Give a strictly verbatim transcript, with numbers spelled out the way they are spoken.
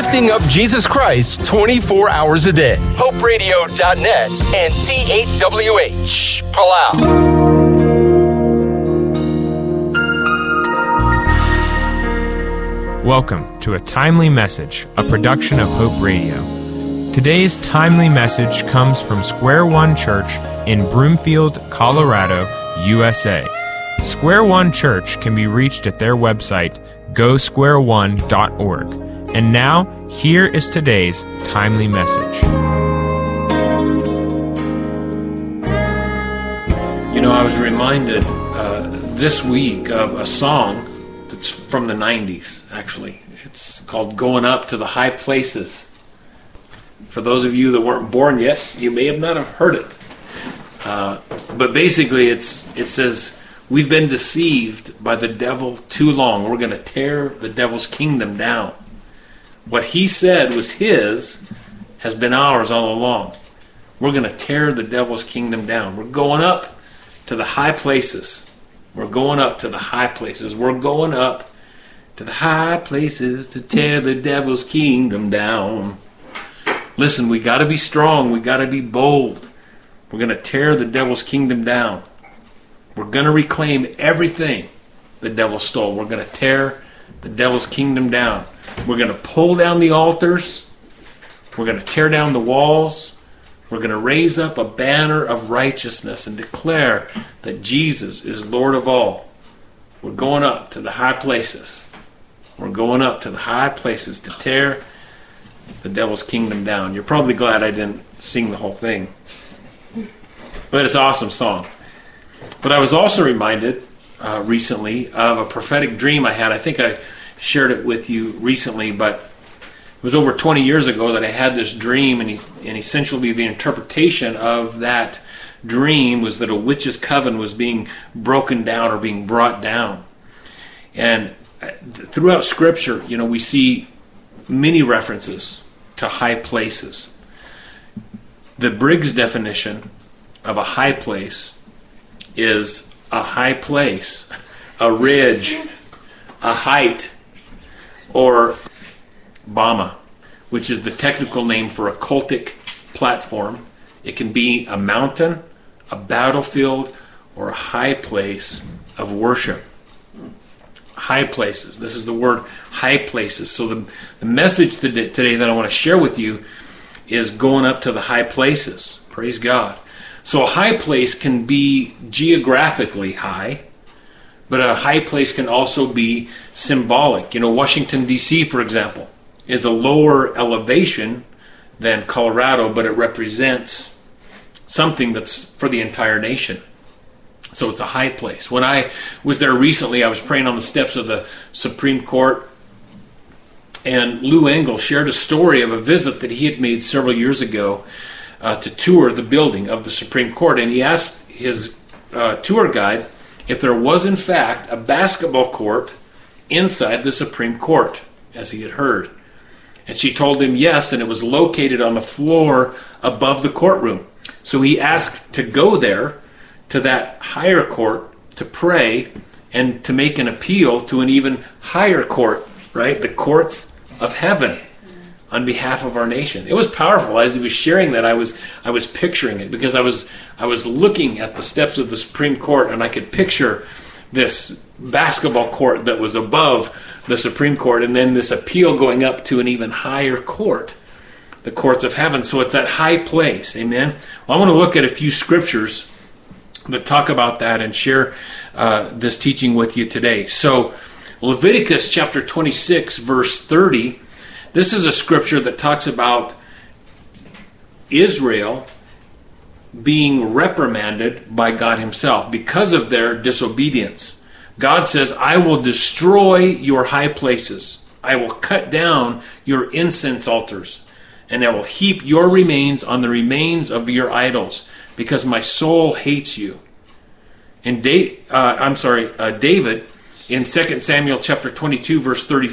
lifting up Jesus Christ twenty-four hours a day. hope radio dot net and C eight W H, Palau. Welcome to A Timely Message, a production of Hope Radio. Today's timely message comes from Square One Church in Broomfield, Colorado, U S A. Square One Church can be reached at their website, go square one dot org. And now, here is today's timely message. You know, I was reminded uh, this week of a song that's from the nineties, actually. It's called Going Up to the High Places. For those of you that weren't born yet, you may have not have heard it. Uh, but basically, it's it says, we've been deceived by the devil too long. We're going to tear the devil's kingdom down. What he said was his has been ours all along. We're going to tear the devil's kingdom down. We're going up to the high places. We're going up to the high places. We're going up to the high places to tear the devil's kingdom down. Listen, we got to be strong. We got to be bold. We're going to tear the devil's kingdom down. We're going to reclaim everything the devil stole. We're going to tear the devil's kingdom down. We're going to pull down the altars. We're going to tear down the walls. We're going to raise up a banner of righteousness and declare that Jesus is Lord of all. We're going up to the high places. We're going up to the high places to tear the devil's kingdom down. You're probably glad I didn't sing the whole thing. But it's an awesome song. But I was also reminded uh, recently of a prophetic dream I had. I think I shared it with you recently, but it was over twenty years ago that I had this dream, and, and essentially the interpretation of that dream was that a witch's coven was being broken down or being brought down. And throughout Scripture, you know, we see many references to high places. The Briggs definition of a high place is a high place, a ridge, a height, or Bama, which is the technical name for a cultic platform. It can be a mountain, a battlefield, or a high place of worship. High places. This is the word high places. So the, the message today that I want to share with you is going up to the high places. Praise God. So a high place can be geographically high, but a high place can also be symbolic. You know, Washington, D C, for example, is a lower elevation than Colorado, but it represents something that's for the entire nation. So it's a high place. When I was there recently, I was praying on the steps of the Supreme Court, and Lou Engle shared a story of a visit that he had made several years ago uh, to tour the building of the Supreme Court. And he asked his uh, tour guide if there was in fact a basketball court inside the Supreme Court, as he had heard. And she told him yes, and it was located on the floor above the courtroom. So he asked to go there to that higher court to pray and to make an appeal to an even higher court, right? The courts of heaven on behalf of our nation. It was powerful. As he was sharing that, I was I was picturing it because I was I was looking at the steps of the Supreme Court, and I could picture this basketball court that was above the Supreme Court, and then this appeal going up to an even higher court, the courts of heaven. So it's that high place. Amen. Well, I want to look at a few scriptures that talk about that and share uh, this teaching with you today. So Leviticus chapter twenty-six, verse thirty. This is a scripture that talks about Israel being reprimanded by God himself because of their disobedience. God says, I will destroy your high places. I will cut down your incense altars, and I will heap your remains on the remains of your idols, because my soul hates you. And da- uh, I'm sorry, uh, David in Second Samuel chapter twenty-two, verse thirty.